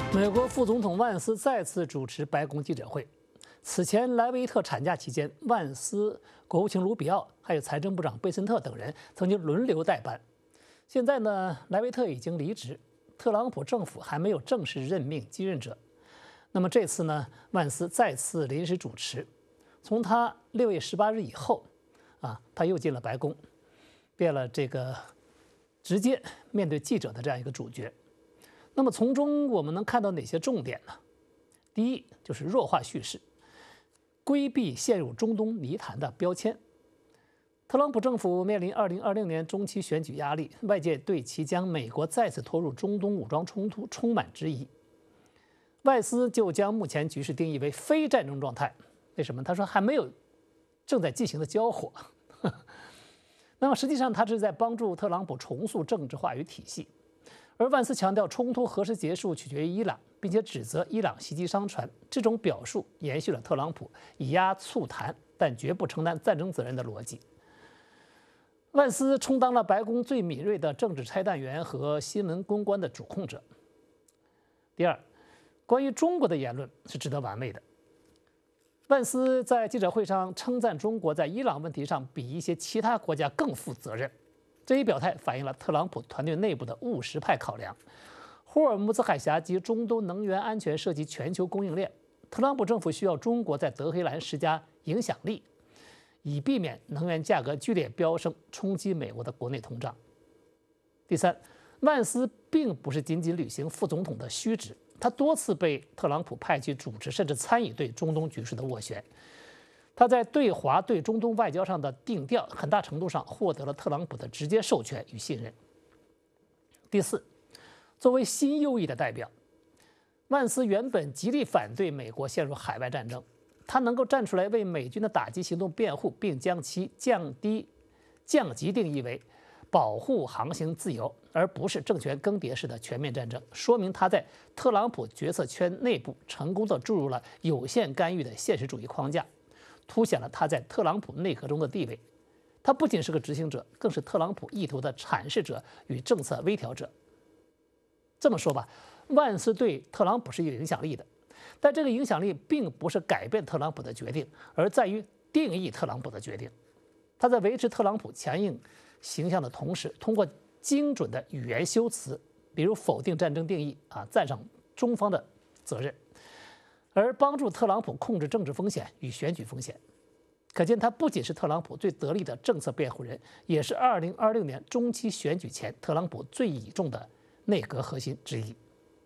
美国副总统万斯再次主持白宫记者会。此前莱维特产假期间，万斯、国务卿卢比奥还有财政部长贝森特等人曾经轮流代班。现在呢，莱维特已经离职，特朗普政府还没有正式任命继任者。那么这次呢，万斯再次临时主持。从他6月18日以后，他又进了白宫，变了这个直接面对记者的这样一个主角。那么从中我们能看到哪些重点呢？第一就是弱化叙事，规避陷入中东泥潭的标签。特朗普政府面临2020年中期选举压力，外界对其将美国再次拖入中东武装冲突充满质疑。万斯就将目前局势定义为非战争状态，为什么？他说还没有正在进行的交火。那么实际上他是在帮助特朗普重塑政治话语体系。而万斯强调，冲突何时结束取决于伊朗，并且指责伊朗袭击商船。这种表述延续了特朗普以压促谈，但绝不承担战争责任的逻辑。万斯充当了白宫最敏锐的政治拆弹员和新闻公关的主控者。第二，关于中国的言论是值得玩味的。万斯在记者会上称赞中国在伊朗问题上比一些其他国家更负责任。这一表态反映了特朗普团队内部的务实派考量。霍尔木兹海峡及中东能源安全涉及全球供应链，特朗普政府需要中国在德黑兰施加影响力，以避免能源价格剧烈飙升，冲击美国的国内通胀。第三，万斯并不是仅仅履行副总统的虚职，他多次被特朗普派去主持甚至参与对中东局势的斡旋。他在对华对中东外交上的定调，很大程度上获得了特朗普的直接授权与信任。第四，作为新右翼的代表，万斯原本极力反对美国陷入海外战争，他能够站出来为美军的打击行动辩护，并将其降级定义为保护航行自由，而不是政权更迭式的全面战争，说明他在特朗普决策圈内部成功地注入了有限干预的现实主义框架，凸显了他在特朗普内阁中的地位。他不仅是个执行者，更是特朗普意图的阐释者与政策微调者。这么说吧，万斯对特朗普是有影响力的，但这个影响力并不是改变特朗普的决定，而在于定义特朗普的决定。他在维持特朗普强硬形象的同时，通过精准的语言修辞，比如否定战争定义赞赏中方的责任，而帮助特朗普控制政治风险与选举风险。可见他不仅是特朗普最得力的政策辩护人，也是2026年中期选举前特朗普最倚重的内阁核心之一。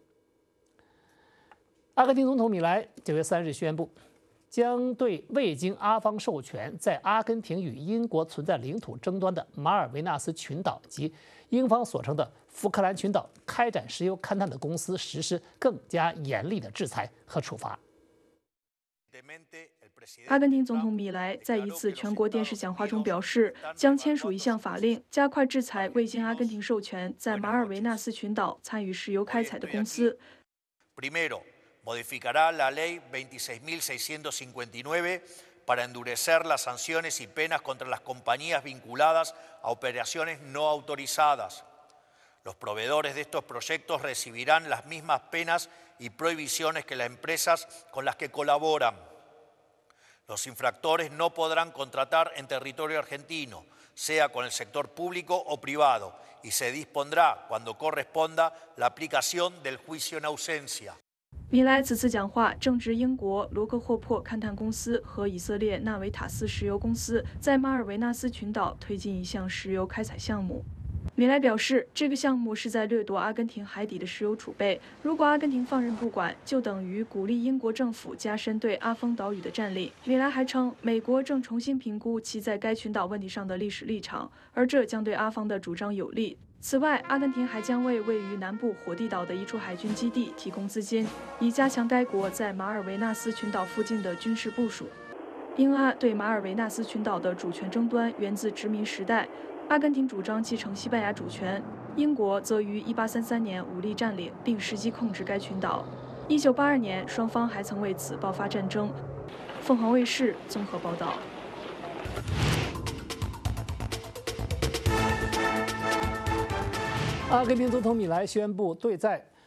阿根廷总统米莱9月3日宣布，将对未经阿方授权在阿根廷与英国存在领土争端的马尔维纳斯群岛及英方所称的福克兰群岛开展石油勘探的公司实施更加严厉的制裁和处罚。 阿根廷总统米莱在一次全国电视讲话中表示，将签署一项法令，加快制裁未经阿根廷授权在马尔维纳斯群岛参与石油开采的公司。 Modificará la ley 26.659 para endurecer las sanciones y penas contra las compañías vinculadas a operaciones no autorizadas. Los proveedores de estos proyectos recibirán las mismas penas y prohibiciones que las empresas con las que colaboran. Los infractores no podrán contratar en territorio argentino, sea con el sector público o privado, y se dispondrá, cuando corresponda, la aplicación del juicio en ausencia. 米莱此次讲话正值英国罗克霍珀勘探公司和以色列纳维塔斯石油公司在马尔维纳斯群岛推进一项石油开采项目。米莱表示，这个项目是在掠夺阿根廷海底的石油储备。如果阿根廷放任不管，就等于鼓励英国政府加深对阿方岛屿的占领。米莱还称，美国正重新评估其在该群岛问题上的历史立场，而这将对阿方的主张有利。此外，阿根廷还将为位于南部火地岛的一处海军基地提供资金，以加强该国在马尔维纳斯群岛附近的军事部署。英阿对马尔维纳斯群岛的主权争端源自殖民时代，阿根廷主张继承西班牙主权，英国则于1833年武力占领并实际控制该群岛。1982年，双方还曾为此爆发战争。凤凰卫视综合报道。 阿根廷总统米莱宣布，对在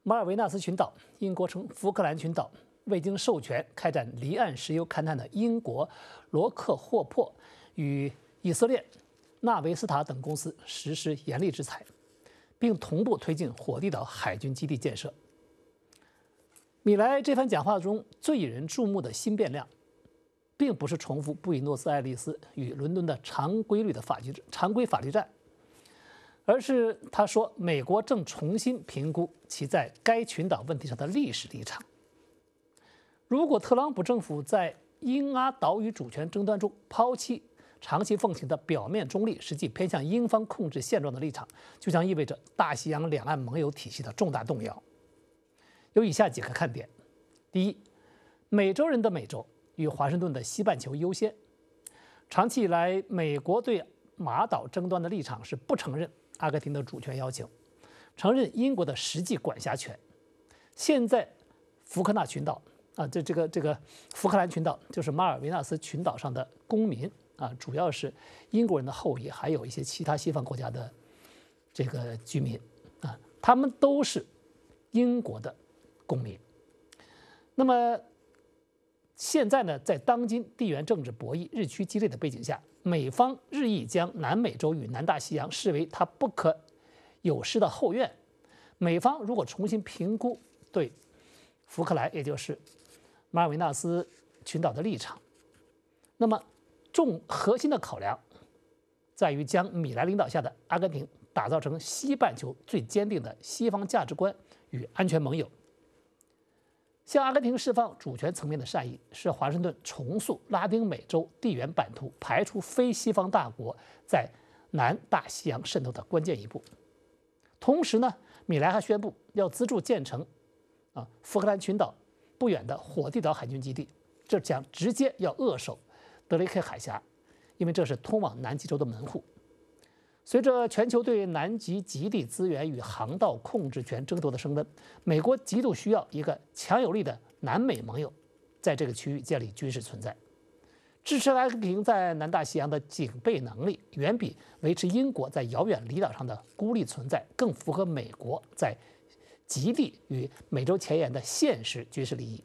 马尔维纳斯群岛，英国称福克兰群岛，未经授权开展离岸石油勘探的英国罗克霍珀与以色列纳维斯塔等公司实施严厉制裁，并同步推进火地岛海军基地建设。米莱这番讲话中最引人注目的新变量，并不是重复布宜诺斯艾利斯与伦敦的常规法律战，而是他说美国正重新评估其在该群岛问题上的历史立场。如果特朗普政府在英阿岛屿主权争端中抛弃长期奉行的表面中立、实际偏向英方控制现状的立场，就将意味着大西洋两岸盟友体系的重大动摇。有以下几个看点：第一，美洲人的美洲与华盛顿的西半球优先。长期以来，美国对马岛争端的立场是不承认阿根廷的主权要求，承认英国的实际管辖权。现在福克纳群岛这个福克兰群岛就是马尔维纳斯群岛上的公民主要是英国人的后裔，还有一些其他西方国家的这个居民他们都是英国的公民。那么现在呢，在当今地缘政治博弈日趋激烈的背景下，美方日益将南美洲与南大西洋视为它不可有失的后院。美方如果重新评估对福克兰，也就是马尔维纳斯群岛的立场，那么核心的考量在于将米莱领导下的阿根廷打造成西半球最坚定的西方价值观与安全盟友。向阿根廷释放主权层面的善意，是华盛顿重塑拉丁美洲地缘版图、排除非西方大国在南大西洋渗透的关键一步。同时呢，米莱还宣布要资助建成福克兰群岛不远的火地岛海军基地，这将直接要扼守德雷克海峡，因为这是通往南极洲的门户。随着全球对南极极地资源与航道控制权争夺的升温，美国极度需要一个强有力的南美盟友，在这个区域建立军事存在。支持阿根廷在南大西洋的警备能力，远比维持英国在遥远离岛上的孤立存在更符合美国在极地与美洲前沿的现实军事利益。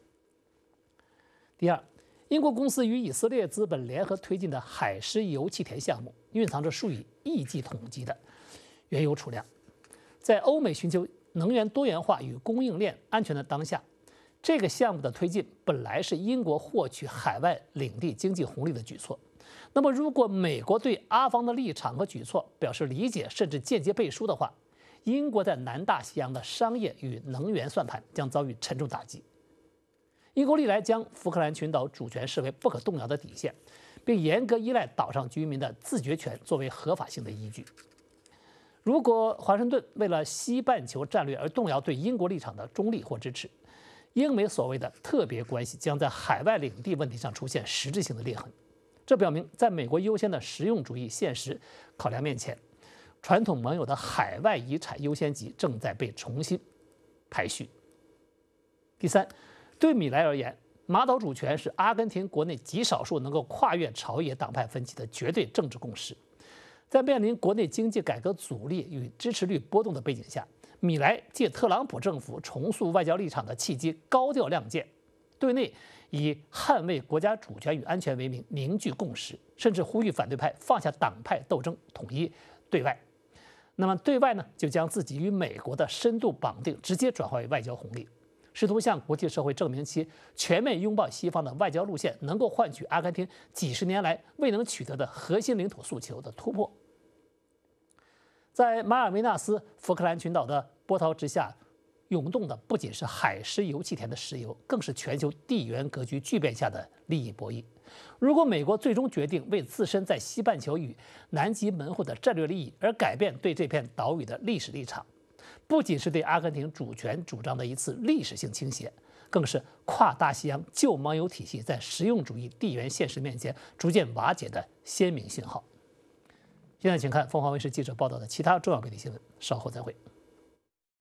第二，英国公司与以色列资本联合推进的海狮油气田项目，蕴藏着数以亿计统计的原油储量。在欧美寻求能源多元化与供应链安全的当下，这个项目的推进本来是英国获取海外领地经济红利的举措。那么，如果美国对阿方的立场和举措表示理解，甚至间接背书的话，英国在南大西洋的商业与能源算盘将遭遇沉重打击。英国历来将福克兰群岛主权视为不可动摇的底线，并严格依赖岛上居民的自决权作为合法性的依据。如果华盛顿为了西半球战略而动摇对英国立场的中立或支持，英美所谓的特别关系将在海外领地问题上出现实质性的裂痕。这表明，在美国优先的实用主义现实考量面前，传统盟友的海外遗产优先级正在被重新排序。第三，对米莱而言，马岛主权是阿根廷国内极少数能够跨越朝野党派分歧的绝对政治共识。在面临国内经济改革阻力与支持率波动的背景下，米莱借特朗普政府重塑外交立场的契机高调亮剑，对内以捍卫国家主权与安全为名凝聚共识，甚至呼吁反对派放下党派斗争，统一对外。那么对外呢，就将自己与美国的深度绑定直接转化为外交红利，试图向国际社会证明其全面拥抱西方的外交路线能够换取阿根廷几十年来未能取得的核心领土诉求的突破。在马尔维纳斯福克兰群岛的波涛之下，涌动的不仅是海狮油气田的石油，更是全球地缘格局巨变下的利益博弈。如果美国最终决定为自身在西半球与南极门户的战略利益而改变对这片岛屿的历史立场，不仅是对阿根廷主权主张的一次历史性倾斜，更是跨大西洋旧盟友体系在实用主义地缘现实面前逐渐瓦解的鲜明信号。现在请看凤凰卫视记者报道的其他重要本地新闻，稍后再会。